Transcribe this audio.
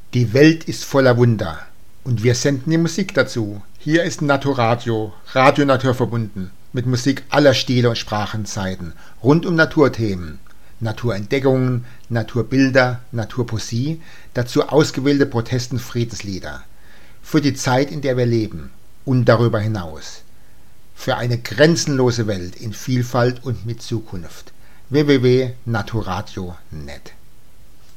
Die Welt ist voller Wunder und wir senden die Musik dazu. Hier ist Naturradio, Radio naturverbunden, mit Musik aller Stile und Sprachenzeiten, rund um Naturthemen, Naturentdeckungen, Naturbilder, Naturpoesie, dazu ausgewählte Protest- und Friedenslieder. Für die Zeit, in der wir leben und darüber hinaus. Für eine grenzenlose Welt in Vielfalt und mit Zukunft. www.naturradio.net